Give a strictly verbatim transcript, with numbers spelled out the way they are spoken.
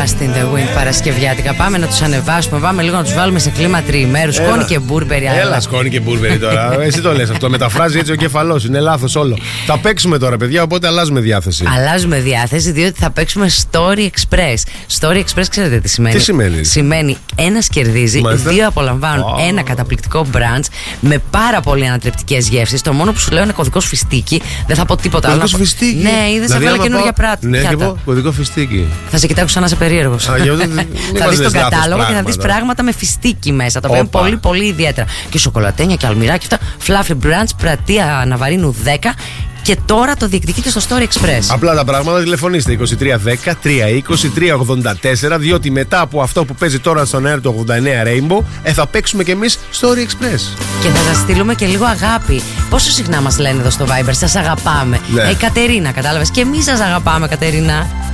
Dust in the Wind παρασκευιάτικα. Πάμε να τους ανεβάσουμε, πάμε λίγο να τους βάλουμε σε κλίμα τριημέρου. Σκόνη και Μπούρμπερι. Έλα, σκόνη και Μπούρμπερι τώρα. Εσύ το λες αυτό. Μεταφράζει έτσι ο κεφαλός. Είναι λάθος όλο. Θα παίξουμε τώρα, παιδιά, οπότε αλλάζουμε διάθεση. Αλλάζουμε διάθεση, διότι θα παίξουμε Story Express. Story Express, ξέρετε τι σημαίνει? Τι σημαίνει? Σημαίνει ένας κερδίζει, Μάλιστα. δύο απολαμβάνουν oh. ένα καταπληκτικό brunch με πάρα πολύ ανατρεπτικές γεύσεις. Το μόνο που σου λέω είναι κωδικός φιστίκι. Δεν θα πω τίποτα άλλο. Κωδικός φιστίκι. Ναι, είδες, θα βάλω καινούργια πράτη. Ναι, και εγώ κωδικό φιστίκι. Θα σε κοιτάξω σαν να είσαι περίεργος. Θα δεις τον κατάλογο και θα δεις πράγματα με φιστίκι μέσα. Τα οποία είναι πολύ πολύ ιδιαίτερα. Και σοκολατένια και αλμυράκι και αυτά. Fluffy brunch, πλατεία Ναβαρίνου δέκα. Και τώρα το διεκδικείτε στο Story Express. Απλά τα πράγματα, τηλεφωνήστε είκοσι τρία δέκα τρία είκοσι τρία ογδόντα τέσσερα, διότι μετά από αυτό που παίζει τώρα στον αέρα του ογδόντα εννέα Rainbow, ε, θα παίξουμε κι εμείς Story Express. Και θα σας στείλουμε και λίγο αγάπη. Πόσο συχνά μας λένε εδώ στο Viber, σας αγαπάμε. Ναι. Ε, Κατερίνα, κατάλαβες. Και εμείς σας αγαπάμε, Κατερίνα.